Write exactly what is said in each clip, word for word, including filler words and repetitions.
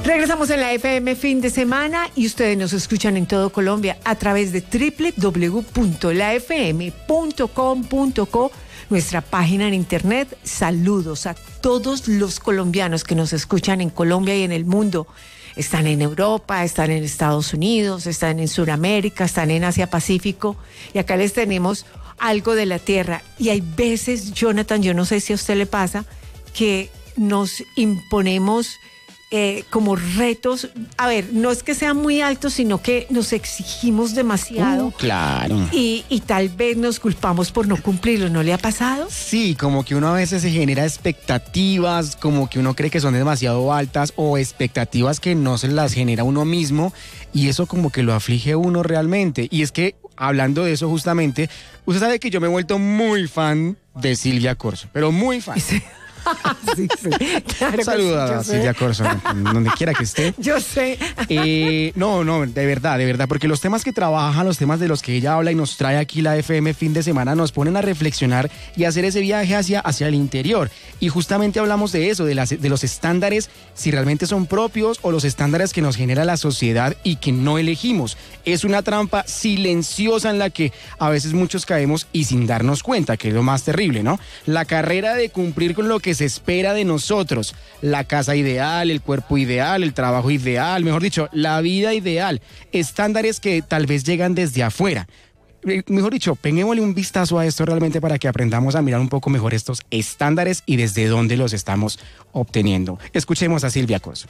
Regresamos en la F M fin de semana y ustedes nos escuchan en todo Colombia a través de doble u doble u doble u punto la f m punto com punto co, nuestra página en internet. Saludos a todos los colombianos que nos escuchan en Colombia y en el mundo. Están en Europa, están en Estados Unidos, están en Sudamérica, están en Asia Pacífico y acá les tenemos algo de la tierra. Y hay veces, Jonathan, yo no sé si a usted le pasa, que nos imponemos eh, como retos. A ver, no es que sean muy altos, sino que nos exigimos demasiado. Uh, claro. Y, y tal vez nos culpamos por no cumplirlo. ¿No le ha pasado? Sí, como que uno a veces se genera expectativas, como que uno cree que son demasiado altas o expectativas que no se las genera uno mismo y eso como que lo aflige a uno realmente. Y es que, hablando de eso justamente, usted sabe que yo me he vuelto muy fan de Silvia Corso, pero muy fan. Sí. Sí, sí, claro. Saluda sí, a Silvia Corso, donde quiera que esté. Yo sé. Eh, no, no, de verdad, de verdad, porque los temas que trabaja, los temas de los que ella habla y nos trae aquí la F M fin de semana nos ponen a reflexionar y a hacer ese viaje hacia, hacia el interior. Y justamente hablamos de eso, de, las, de los estándares, si realmente son propios o los estándares que nos genera la sociedad y que no elegimos. Es una trampa silenciosa en la que a veces muchos caemos y sin darnos cuenta, que es lo más terrible, ¿no? La carrera de cumplir con lo que se espera de nosotros, la casa ideal, el cuerpo ideal, el trabajo ideal, mejor dicho, la vida ideal, estándares que tal vez llegan desde afuera. Mejor dicho, peguémosle un vistazo a esto realmente para que aprendamos a mirar un poco mejor estos estándares y desde dónde los estamos obteniendo. Escuchemos a Silvia Corso.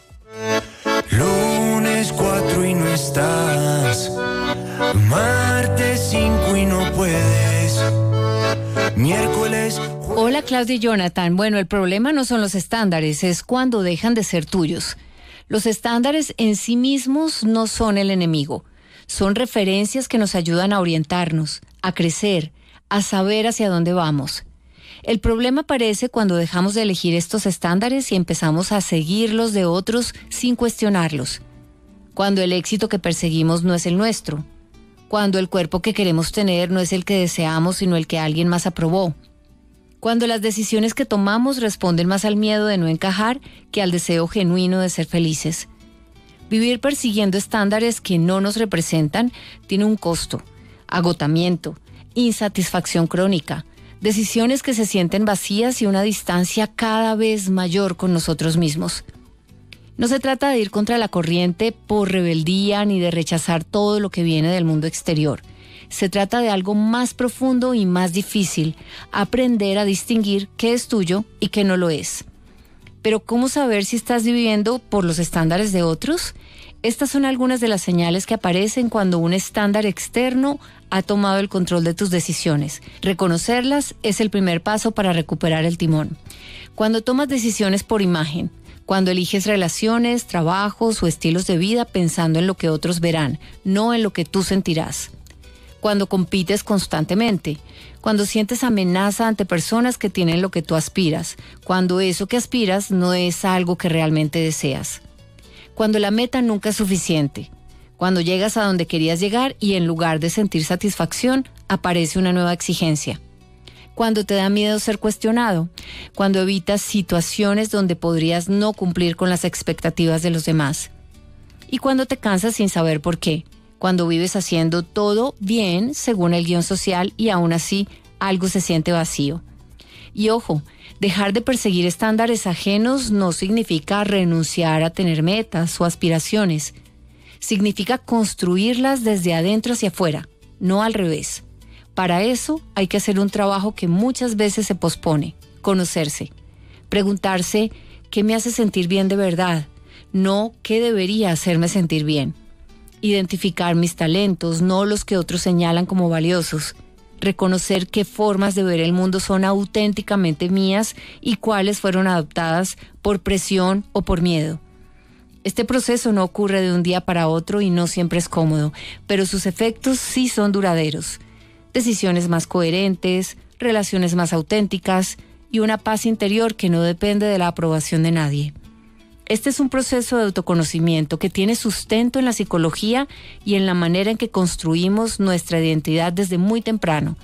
Lunes cuatro y no estás, martes cinco y no puedes, miércoles... Hola Claudia y Jonathan. Bueno, el problema no son los estándares, es cuando dejan de ser tuyos. Los estándares en sí mismos no son el enemigo. Son referencias que nos ayudan a orientarnos, a crecer, a saber hacia dónde vamos. El problema aparece cuando dejamos de elegir estos estándares y empezamos a seguirlos de otros sin cuestionarlos. Cuando el éxito que perseguimos no es el nuestro. Cuando el cuerpo que queremos tener no es el que deseamos, sino el que alguien más aprobó. Cuando las decisiones que tomamos responden más al miedo de no encajar que al deseo genuino de ser felices. Vivir persiguiendo estándares que no nos representan tiene un costo, agotamiento, insatisfacción crónica, decisiones que se sienten vacías y una distancia cada vez mayor con nosotros mismos. No se trata de ir contra la corriente por rebeldía ni de rechazar todo lo que viene del mundo exterior. Se trata de algo más profundo y más difícil, aprender a distinguir qué es tuyo y qué no lo es. Pero ¿cómo saber si estás viviendo por los estándares de otros? Estas son algunas de las señales que aparecen cuando un estándar externo ha tomado el control de tus decisiones. Reconocerlas es el primer paso para recuperar el timón. Cuando tomas decisiones por imagen, cuando eliges relaciones, trabajos o estilos de vida pensando en lo que otros verán, no en lo que tú sentirás. Cuando compites constantemente, cuando sientes amenaza ante personas que tienen lo que tú aspiras, cuando eso que aspiras no es algo que realmente deseas. Cuando la meta nunca es suficiente, cuando llegas a donde querías llegar y en lugar de sentir satisfacción, aparece una nueva exigencia. Cuando te da miedo ser cuestionado, cuando evitas situaciones donde podrías no cumplir con las expectativas de los demás. Y cuando te cansas sin saber por qué. Cuando vives haciendo todo bien según el guión social y aún así algo se siente vacío. Y ojo, dejar de perseguir estándares ajenos no significa renunciar a tener metas o aspiraciones. Significa construirlas desde adentro hacia afuera, no al revés. Para eso hay que hacer un trabajo que muchas veces se pospone, conocerse. Preguntarse qué me hace sentir bien de verdad, no qué debería hacerme sentir bien. Identificar mis talentos, no los que otros señalan como valiosos. Reconocer qué formas de ver el mundo son auténticamente mías y cuáles fueron adoptadas por presión o por miedo. Este proceso no ocurre de un día para otro y no siempre es cómodo, pero sus efectos sí son duraderos. Decisiones más coherentes, relaciones más auténticas y una paz interior que no depende de la aprobación de nadie. Este es un proceso de autoconocimiento que tiene sustento en la psicología y en la manera en que construimos nuestra identidad desde muy temprano,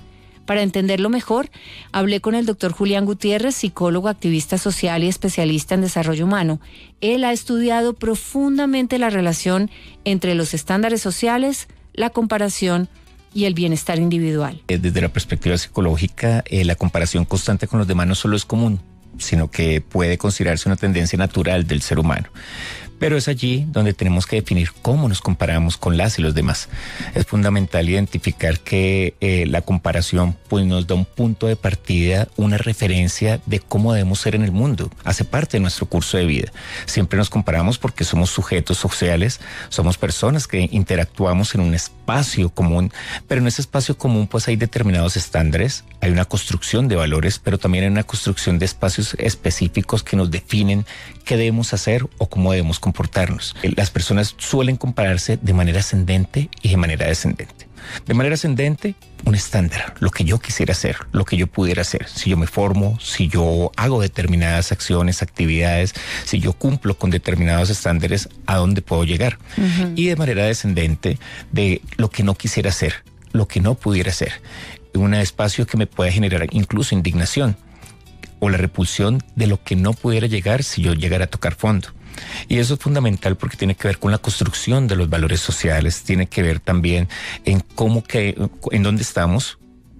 Para entenderlo mejor, hablé con el doctor Julián Gutiérrez, psicólogo, activista social y especialista en desarrollo humano. Él ha estudiado profundamente la relación entre los estándares sociales, la comparación y el bienestar individual. Desde la perspectiva psicológica, eh, la comparación constante con los demás no solo es común, sino que puede considerarse una tendencia natural del ser humano. Pero es allí donde tenemos que definir cómo nos comparamos con las y los demás. Es fundamental identificar que eh, la comparación pues, nos da un punto de partida, una referencia de cómo debemos ser en el mundo. Hace parte de nuestro curso de vida. Siempre nos comparamos porque somos sujetos sociales, somos personas que interactuamos en un espacio común, pero en ese espacio común pues hay determinados estándares, hay una construcción de valores, pero también hay una construcción de espacios específicos que nos definen qué debemos hacer o cómo debemos comportarnos. Las personas suelen compararse de manera ascendente y de manera descendente. De manera ascendente, un estándar, lo que yo quisiera hacer, lo que yo pudiera hacer. Si yo me formo, si yo hago determinadas acciones, actividades, si yo cumplo con determinados estándares, ¿a dónde puedo llegar? Uh-huh. Y de manera descendente, de lo que no quisiera hacer, lo que no pudiera hacer. Un espacio que me puede generar incluso indignación o la repulsión de lo que no pudiera llegar si yo llegara a tocar fondo. Y eso es fundamental porque tiene que ver con la construcción de los valores sociales, tiene que ver también en cómo que, en dónde estamos,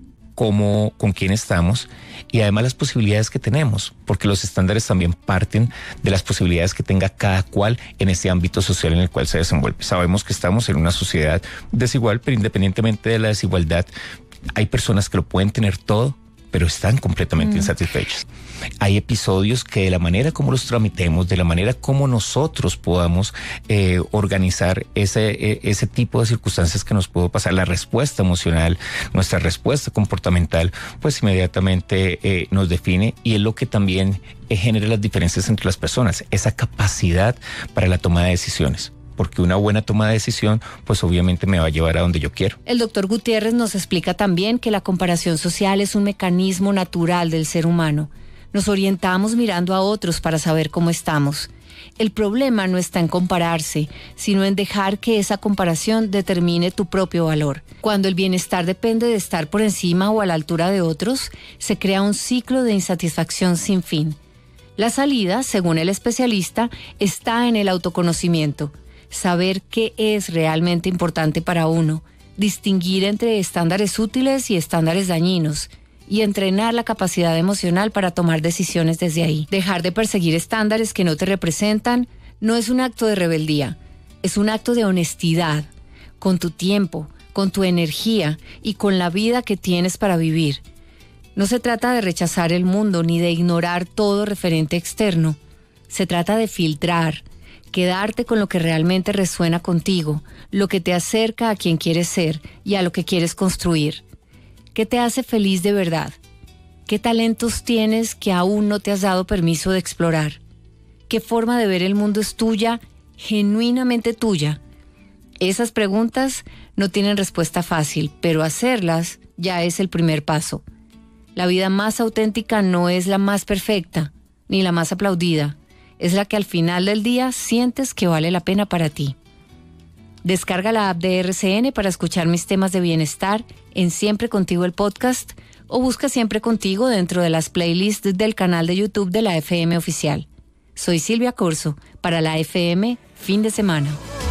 cómo, con quién estamos y además las posibilidades que tenemos, porque los estándares también parten de las posibilidades que tenga cada cual en ese ámbito social en el cual se desenvuelve. Sabemos que estamos en una sociedad desigual, pero independientemente de la desigualdad, hay personas que lo pueden tener todo, pero están completamente mm. insatisfechos. Hay episodios que de la manera como los tramitemos, de la manera como nosotros podamos eh, organizar ese, ese tipo de circunstancias que nos puede pasar, la respuesta emocional, nuestra respuesta comportamental, pues inmediatamente eh, nos define y es lo que también eh, genera las diferencias entre las personas, esa capacidad para la toma de decisiones. Porque una buena toma de decisión, pues obviamente me va a llevar a donde yo quiero. El doctor Gutiérrez nos explica también que la comparación social es un mecanismo natural del ser humano. Nos orientamos mirando a otros para saber cómo estamos. El problema no está en compararse, sino en dejar que esa comparación determine tu propio valor. Cuando el bienestar depende de estar por encima o a la altura de otros, se crea un ciclo de insatisfacción sin fin. La salida, según el especialista, está en el autoconocimiento. Saber qué es realmente importante para uno, distinguir entre estándares útiles y estándares dañinos y entrenar la capacidad emocional para tomar decisiones desde ahí. Dejar de perseguir estándares que no te representan no es un acto de rebeldía, es un acto de honestidad con tu tiempo, con tu energía y con la vida que tienes para vivir. No se trata de rechazar el mundo ni de ignorar todo referente externo, se trata de filtrar, quedarte con lo que realmente resuena contigo, lo que te acerca a quien quieres ser y a lo que quieres construir. ¿Qué te hace feliz de verdad? ¿Qué talentos tienes que aún no te has dado permiso de explorar? ¿Qué forma de ver el mundo es tuya, genuinamente tuya? Esas preguntas no tienen respuesta fácil, pero hacerlas ya es el primer paso. La vida más auténtica no es la más perfecta, ni la más aplaudida. Es la que al final del día sientes que vale la pena para ti. Descarga la app de R C N para escuchar mis temas de bienestar en Siempre Contigo el podcast o busca Siempre Contigo dentro de las playlists del canal de YouTube de la F M Oficial. Soy Silvia Corso para la F M Fin de Semana.